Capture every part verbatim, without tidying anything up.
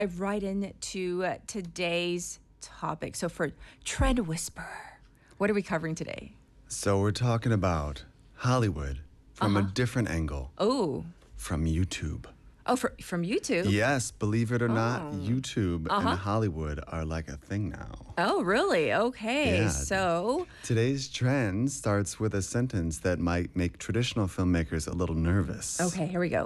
dive right into uh, today's topic. So, for Trend Whisperer, what are we covering today? So we're talking about Hollywood from Uh-huh. a different angle, Oh, from YouTube. oh, for, from YouTube. Yes, believe it or not, Oh. YouTube Uh-huh. and Hollywood are like a thing now. Oh, really? Okay. Yeah. So, Today's trend starts with a sentence that might make traditional filmmakers a little nervous. okay, here we go.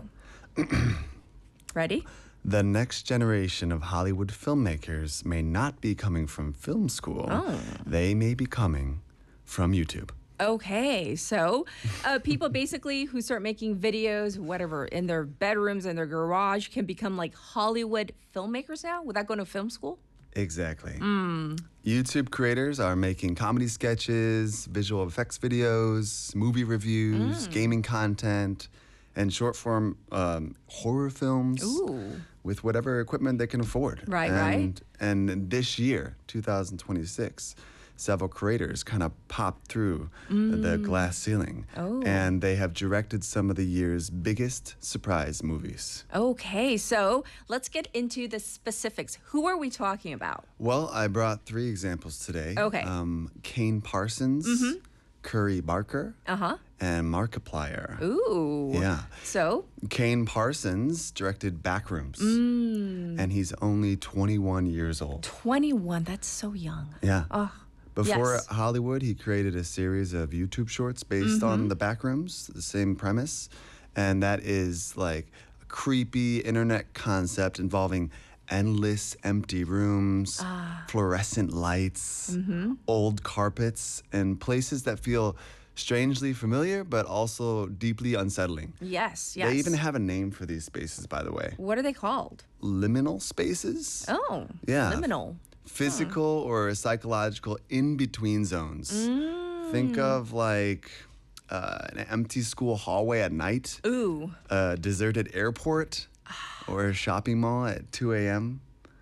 Ready? The next generation of Hollywood filmmakers may not be coming from film school. Oh. They may be coming from YouTube. Okay, so uh, people basically who start making videos, whatever, in their bedrooms and their garage can become like Hollywood filmmakers now without going to film school? Exactly. YouTube creators are making comedy sketches, visual effects videos, movie reviews, gaming content, and short form um, horror films Ooh. with whatever equipment they can afford. Right, and, And this year, two thousand twenty-six, several creators kind of popped through the glass ceiling. Oh. And they have directed some of the year's biggest surprise movies. Okay, so let's get into the specifics. Who are we talking about? Well, I brought three examples today. Okay. Um, Kane Parsons, Curry Barker, Uh huh. and Markiplier. Ooh. Yeah. So, Kane Parsons directed Backrooms, Mm. and he's only twenty-one years old. twenty-one, that's so young. Yeah. Oh, Before yes. Hollywood, he created a series of YouTube shorts based Mm-hmm. on the Backrooms, the same premise, and that is like a creepy internet concept involving endless empty rooms, Ah. fluorescent lights, Mm-hmm. old carpets, and places that feel strangely familiar but also deeply unsettling. yes, yes. They even have a name for these spaces, by the way. What are they called? Liminal spaces? Oh, Yeah. liminal. Physical or psychological in-between zones. Think of like uh, an empty school hallway at night, Ooh. a deserted airport, or a shopping mall at two a.m.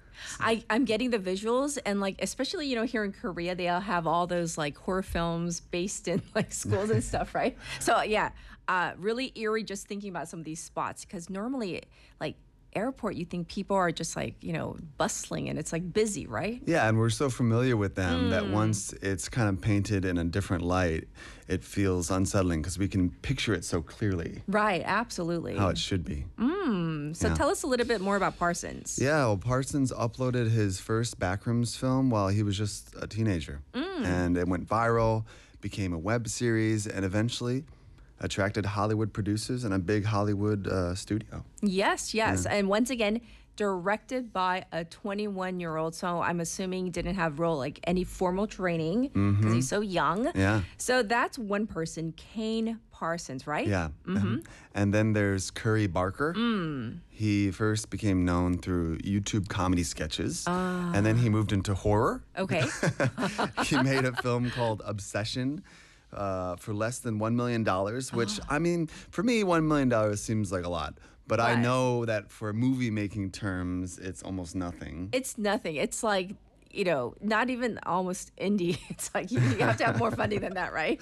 I, I'm getting the visuals, and like especially you know here in Korea they all have all those like horror films based in like schools and stuff, right? So yeah, uh, really eerie just thinking about some of these spots because normally like airport you think people are just like you know bustling and it's like busy, right? Yeah, and we're so familiar with them that Mm. once it's kind of painted in a different light, it feels unsettling because we can picture it so clearly Right, absolutely. how it should be. Mm, so yeah. tell us a little bit more about Parsons. Yeah, well, Parsons uploaded his first Backrooms film while he was just a teenager. And it went viral, became a web series, and eventually attracted Hollywood producers and a big Hollywood uh, studio. Yes, yes. And once again, directed by a twenty-one year old. So I'm assuming he didn't have real like any formal training because he's so young. Yeah. So that's one person, Kane Parsons, right? Yeah. mhm. And then there's Curry Barker. He first became known through YouTube comedy sketches, and then he moved into horror. Okay. He made a film called Obsession uh, for less than one million dollars, which, I mean, for me, one million dollars seems like a lot. But I Right. know that for movie making terms, it's almost nothing. It's nothing. It's like, you know, not even almost indie. It's like you, you have to have more funding than that, right?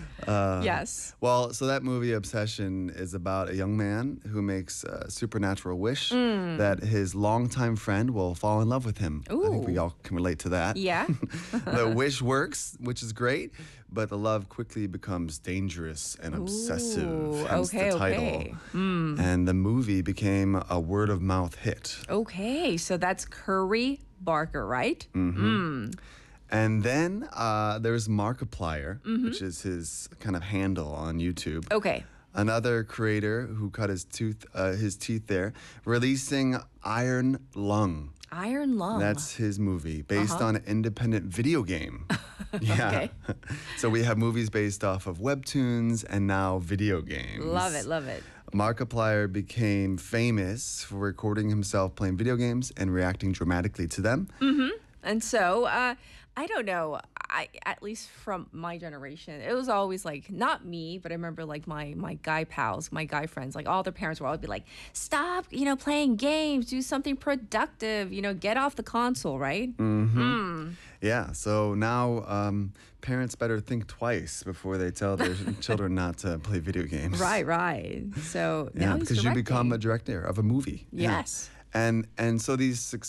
yes. Well, so that movie Obsession is about a young man who makes a supernatural wish that his longtime friend will fall in love with him. I think we Ooh. all can relate to that. Yeah. The wish works, which is great, but the love quickly becomes dangerous and obsessive, Ooh, hence okay, the title. okay. Mm. And the movie became a word of mouth hit. Okay. So that's Curry Barker, right? And then uh, there's Markiplier, which is his kind of handle on YouTube. Okay. Another creator who cut his tooth, uh, his teeth there, releasing Iron Lung. Iron Lung. That's his movie, based on an independent video game. Yeah. Okay. So we have movies based off of webtoons and now video games. Love it, love it. Markiplier became famous for recording himself playing video games and reacting dramatically to them. And so, uh, I don't know. I at least from my generation, it was always like not me, but I remember like my my guy pals, my guy friends, like all their parents would always be like, "Stop, you know, playing games. Do something productive. You know, get off the console, right?" Mm-hmm. Yeah. So now um, parents better think twice before they tell their children not to play video games. Right, right. So now Yeah, he's because you become directing. a director of a movie. Yeah. Yes. And and so these